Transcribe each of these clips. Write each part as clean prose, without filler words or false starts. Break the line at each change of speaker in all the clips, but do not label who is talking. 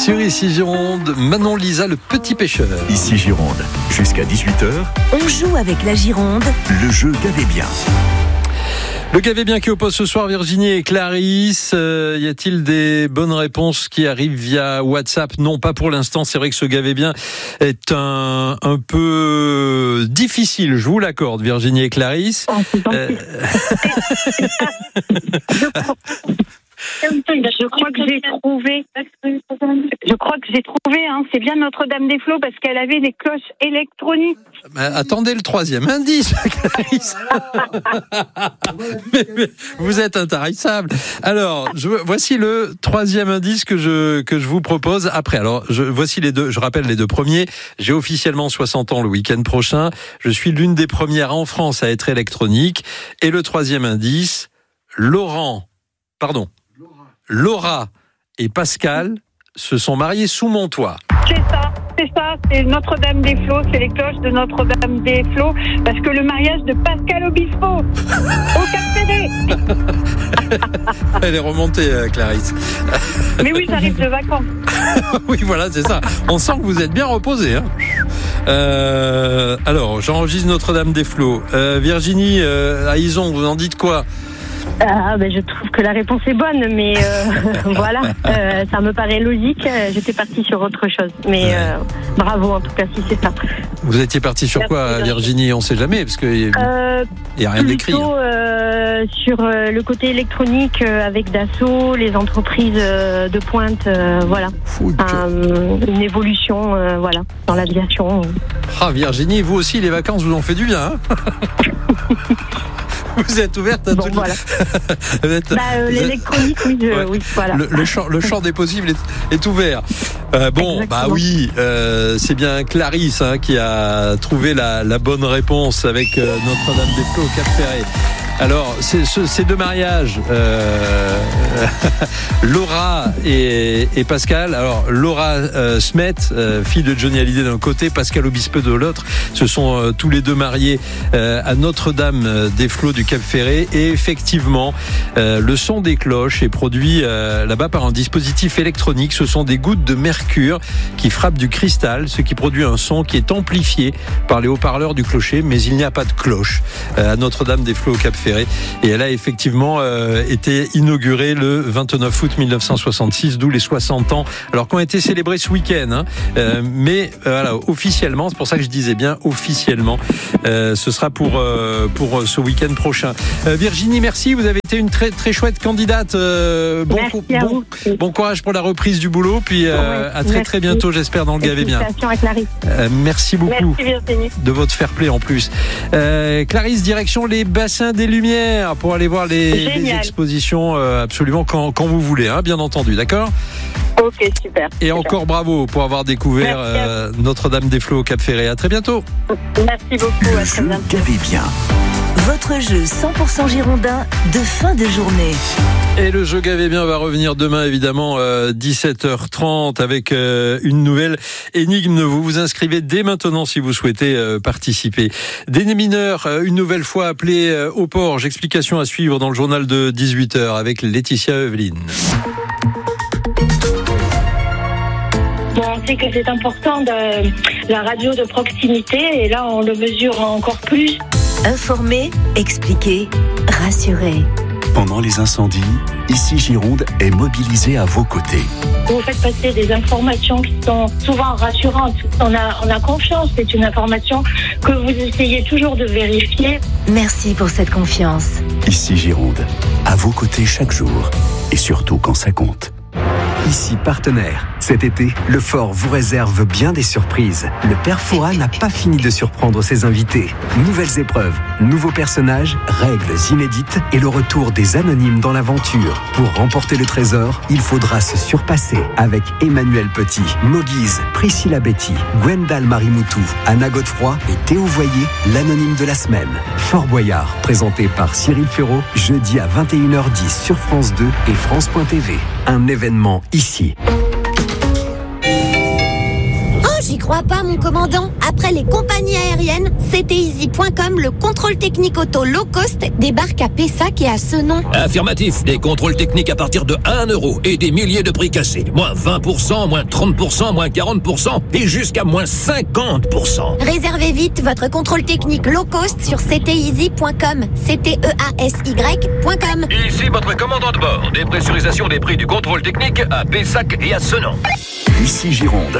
Sur Ici Gironde, Manon Lisa, le petit pêcheur.
Ici Gironde, jusqu'à 18h.
On joue avec la Gironde.
Le jeu Gavez bien.
Le Gavez bien qui oppose ce soir Virginie et Clarisse. Y a-t-il des bonnes réponses qui arrivent via WhatsApp? Non, pas pour l'instant. C'est vrai que ce Gavez bien est un peu difficile, je vous l'accorde, Virginie et Clarisse.
Je crois que j'ai trouvé. C'est bien Notre-Dame-des-Flots parce qu'elle avait des cloches électroniques.
Attendez le troisième indice, Clarisse. mais vous êtes intarissable. Alors, voici le troisième indice que je vous propose après. Alors, voici les deux. Je rappelle les deux premiers. J'ai officiellement 60 ans le week-end prochain. Je suis l'une des premières en France à être électronique. Et le troisième indice, Laura et Pascal se sont mariés sous mon toit.
C'est ça, c'est Notre-Dame-des-Flots, c'est les cloches de Notre-Dame-des-Flots, parce que le mariage de Pascal Obispo au Cap-Ferré.
Elle est remontée, Clarisse.
Mais oui, j'arrive de vacances.
Oui, voilà, c'est ça. On sent que vous êtes bien reposé. Alors, j'enregistre Notre-Dame-des-Flots. Virginie, à Ison, vous en dites quoi ?
Je trouve que la réponse est bonne, mais voilà, ça me paraît logique. J'étais partie sur autre chose, mais bravo en tout cas si c'est ça.
Vous étiez partie sur quoi, Virginie? On ne sait jamais, parce qu'il n'y a rien d'écrit.
Plutôt sur le côté électronique avec Dassault, les entreprises de pointe, voilà. Une évolution, voilà, dans l'aviation.
Ah, Virginie, vous aussi, les vacances vous ont fait du bien, hein. Vous êtes ouverte à tout.
Voilà. L'électronique, oui, voilà.
Le champ des possibles est ouvert. C'est bien Clarisse qui a trouvé la bonne réponse avec Notre-Dame-des-Flots au Cap-Ferré. Alors, ces deux mariages, Laura et Pascal. Alors, Laura Smet, fille de Johnny Hallyday d'un côté, Pascal Obispo de l'autre, se sont tous les deux mariés à Notre-Dame-des-Flots du Cap-Ferré. Et effectivement, le son des cloches est produit là-bas par un dispositif électronique. Ce sont des gouttes de mercure qui frappent du cristal, ce qui produit un son qui est amplifié par les haut-parleurs du clocher, mais il n'y a pas de cloche à Notre-Dame-des-Flots au Cap-Ferré. Et elle a effectivement été inaugurée le 29 août 1966, d'où les 60 ans, alors qu'ont été célébrés ce week-end. Mais voilà, officiellement, c'est pour ça que je disais bien officiellement, ce sera pour ce week-end prochain. Virginie, merci, vous avez été une très très chouette candidate. Bon courage pour la reprise du boulot, puis à très très bientôt, j'espère, dans le Gavez bien. Merci beaucoup.
Merci Virginie.
De votre fair play en plus. Clarisse, direction les bassins des Lumières pour aller voir les expositions absolument quand vous voulez, bien entendu, d'accord ?
Ok, super.
Et encore bravo pour avoir découvert Notre-Dame-des-Flots au Cap-Ferré. À très bientôt.
Merci beaucoup.
Le jeu Gavez bien.
Votre jeu 100% girondin de fin de journée.
Et le jeu Gavez bien va revenir demain, évidemment, 17h30 avec une nouvelle énigme. Vous vous inscrivez dès maintenant si vous souhaitez participer. Des mineurs, une nouvelle fois appelés au port. Explication à suivre dans le journal de 18h avec Laetitia Eveline.
On sait que c'est important la radio de proximité et là on le mesure encore plus.
Informer, expliquer, rassurer.
Pendant les incendies, Ici Gironde est mobilisée à vos côtés.
Vous faites passer des informations qui sont souvent rassurantes. On a confiance, c'est une information que vous essayez toujours de vérifier.
Merci pour cette confiance.
Ici Gironde, à vos côtés chaque jour et surtout quand ça compte. Ici partenaire. Cet été, le Fort vous réserve bien des surprises. Le Père Fouras n'a pas fini de surprendre ses invités. Nouvelles épreuves, nouveaux personnages, règles inédites et le retour des anonymes dans l'aventure. Pour remporter le trésor, il faudra se surpasser avec Emmanuel Petit, Moguise, Priscilla Betty, Gwendal Marimoutou, Anna Godefroy et Théo Voyer, l'anonyme de la semaine. Fort Boyard, présenté par Cyril Ferraud, jeudi à 21h10 sur France 2 et France.tv. Un événement ici.
J'y crois
crois pas, mon commandant. Après les compagnies aériennes, CTeasy.com, le contrôle technique auto low cost, débarque à Pessac et à Senon.
Affirmatif, des contrôles techniques à partir de 1 € et des milliers de prix cassés. Moins 20%, moins 30%, moins 40% et jusqu'à moins 50%.
Réservez vite votre contrôle technique low cost sur CTeasy.com. CTEASY.com.
Ici votre commandant de bord. Dépressurisation des prix du contrôle technique à Pessac et à Senon.
Ici Gironde.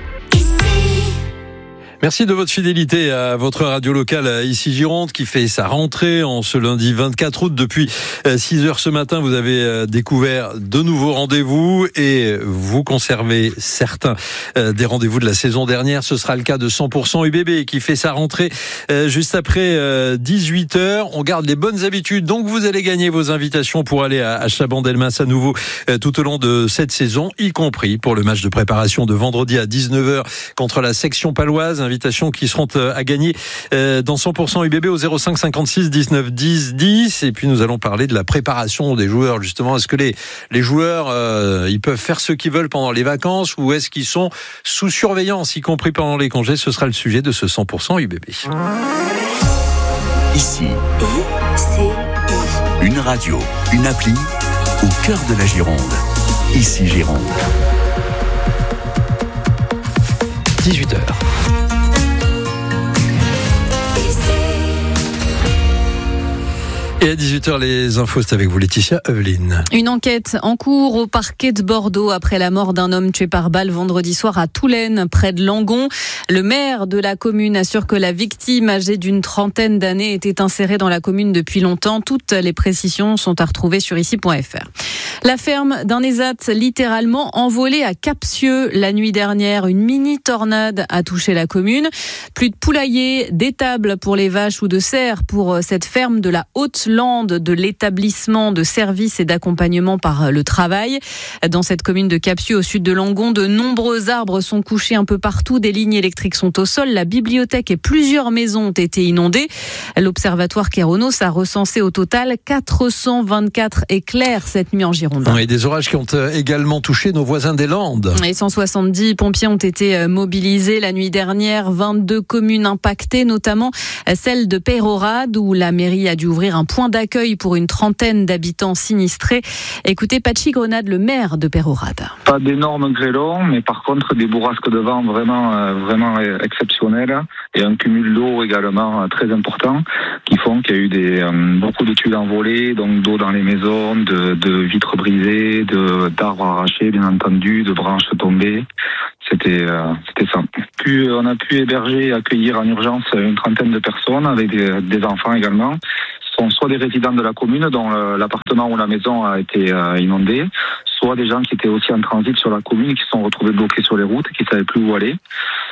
Merci de votre fidélité à votre radio locale ici Gironde qui fait sa rentrée en ce lundi 24 août. Depuis 6 heures ce matin, vous avez découvert de nouveaux rendez-vous et vous conservez certains des rendez-vous de la saison dernière. Ce sera le cas de 100% UBB qui fait sa rentrée juste après 18 heures. On garde les bonnes habitudes, donc vous allez gagner vos invitations pour aller à Chabandelmas à nouveau tout au long de cette saison, y compris pour le match de préparation de vendredi à 19h contre la section paloise. Invitations qui seront à gagner dans 100% UBB au 05 56 19 10 10. Et puis nous allons parler de la préparation des joueurs justement. Est-ce que les joueurs ils peuvent faire ce qu'ils veulent pendant les vacances ou est-ce qu'ils sont sous surveillance, y compris pendant les congés? Ce sera le sujet de ce 100% UBB.
Ici, une radio, une appli au cœur de la Gironde. Ici Gironde.
18h. Et à 18h, les infos, c'est avec vous, Laetitia Eveline.
Une enquête en cours au parquet de Bordeaux après la mort d'un homme tué par balle vendredi soir à Toulaine, près de Langon. Le maire de la commune assure que la victime, âgée d'une trentaine d'années, était insérée dans la commune depuis longtemps. Toutes les précisions sont à retrouver sur ici.fr. La ferme d'un ESAT littéralement envolée à Capsieux la nuit dernière. Une mini-tornade a touché la commune. Plus de poulailler, d'étables pour les vaches ou de cerfs pour cette ferme de la Haute-Lande de l'établissement de services et d'accompagnement par le travail. Dans cette commune de Capsieux, au sud de Langon, de nombreux arbres sont couchés un peu partout. Des lignes électriques sont au sol. La bibliothèque et plusieurs maisons ont été inondées. L'Observatoire Kéronos a recensé au total 424 éclairs cette nuit en Gironde.
Et des orages qui ont également touché nos voisins des Landes.
Et 170 pompiers ont été mobilisés la nuit dernière. 22 communes impactées, notamment celle de Peyrehorade, où la mairie a dû ouvrir un point d'accueil pour une trentaine d'habitants sinistrés. Écoutez Pachi Grenade, le maire de Peyrehorade.
Pas d'énormes grêlons, mais par contre des bourrasques de vent vraiment exceptionnelles et un cumul d'eau également très important qui font qu'il y a eu beaucoup de tuiles envolées, donc d'eau dans les maisons, de vitres brisées, d'arbres arrachés bien entendu, de branches tombées. C'était ça. Puis on a pu héberger et accueillir en urgence une trentaine de personnes avec des enfants également. Ce sont soit des résidents de la commune dont l'appartement ou la maison a été inondé, soit des gens qui étaient aussi en transit sur la commune et qui se sont retrouvés bloqués sur les routes, qui ne savaient plus où aller,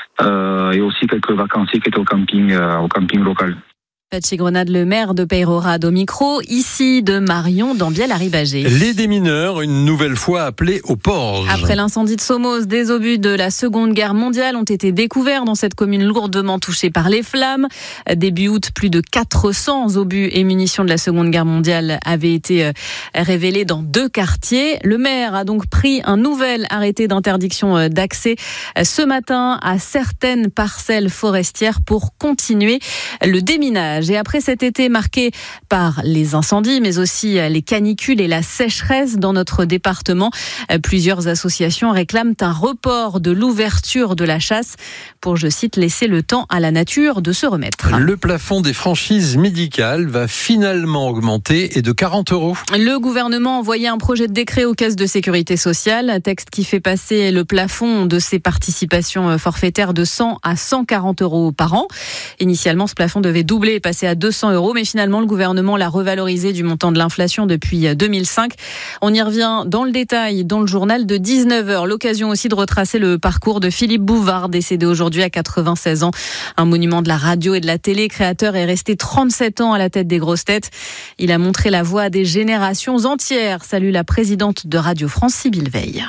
et aussi quelques vacanciers qui étaient au camping local.
Pachi Grenade, le maire de Peyrehorade au micro, ici de Marion d'Ambiel-Arribagé.
Les démineurs, une nouvelle fois appelés au Porge.
Après l'incendie de Somos, des obus de la Seconde Guerre mondiale ont été découverts dans cette commune lourdement touchée par les flammes. Début août, plus de 400 obus et munitions de la Seconde Guerre mondiale avaient été révélés dans 2 quartiers. Le maire a donc pris un nouvel arrêté d'interdiction d'accès ce matin à certaines parcelles forestières pour continuer le déminage. Et après cet été marqué par les incendies, mais aussi les canicules et la sécheresse dans notre département, plusieurs associations réclament un report de l'ouverture de la chasse pour, je cite, laisser le temps à la nature de se remettre.
Le plafond des franchises médicales va finalement augmenter et de 40 €.
Le gouvernement a envoyé un projet de décret aux caisses de sécurité sociale, un texte qui fait passer le plafond de ces participations forfaitaires de 100 à 140 € par an. Initialement, ce plafond devait doubler et passer à 200 €, mais finalement le gouvernement l'a revalorisé du montant de l'inflation depuis 2005. On y revient dans le détail dans le journal de 19h. L'occasion aussi de retracer le parcours de Philippe Bouvard, décédé aujourd'hui à 96 ans. Un monument de la radio et de la télé, créateur est resté 37 ans à la tête des grosses têtes. Il a montré la voie à des générations entières. Salue la présidente de Radio France, Sybille Veil.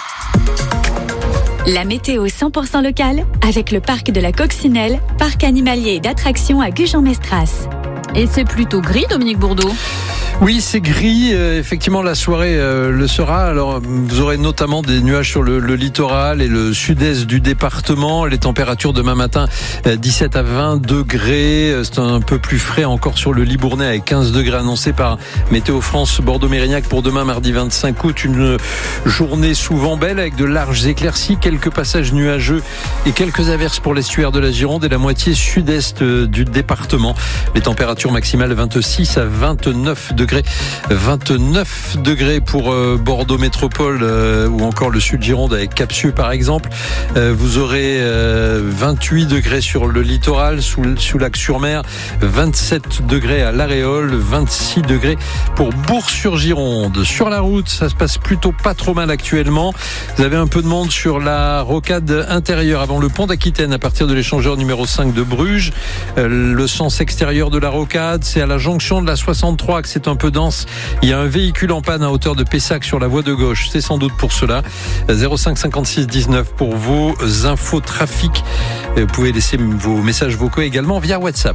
La météo 100% locale avec le parc de la Coccinelle, parc animalier et d'attractions à Gujan-Mestras.
Et c'est plutôt gris, Dominique Bourdeau.
Oui, c'est gris. Effectivement, la soirée le sera. Alors, vous aurez notamment des nuages sur le littoral et le sud-est du département. Les températures demain matin, 17 à 20 degrés. C'est un peu plus frais encore sur le Libournais avec 15 degrés annoncés par Météo France Bordeaux-Mérignac pour demain mardi 25 août. Une journée souvent belle avec de larges éclaircies, quelques passages nuageux et quelques averses pour l'estuaire de la Gironde et la moitié sud-est du département. Les températures maximales 26 à 29 degrés. 29 degrés pour Bordeaux Métropole ou encore le sud Gironde avec Capsieux par exemple. Vous aurez 28 degrés sur le littoral sous Lac-sur-Mer, 27 degrés à l'Aréole, 26 degrés pour Bourg-sur-Gironde. Sur la route, ça se passe plutôt pas trop mal actuellement. Vous avez un peu de monde sur la rocade intérieure avant le pont d'Aquitaine à partir de l'échangeur numéro 5 de Bruges. Le sens extérieur de la rocade, c'est à la jonction de la 63 que c'est un peu dense. Il y a un véhicule en panne à hauteur de Pessac sur la voie de gauche. C'est sans doute pour cela. 05 56 19 pour vos infos trafic. Vous pouvez laisser vos messages vocaux également via WhatsApp.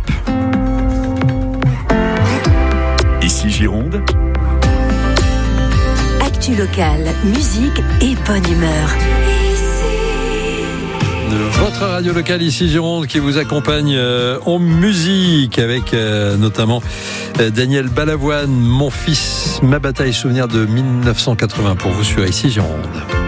Ici Gironde.
Actu locale, musique et bonne humeur.
Votre radio locale ici Gironde qui vous accompagne en musique avec notamment Daniel Balavoine, Mon fils, ma bataille, souvenir de 1980 pour vous sur ici Gironde.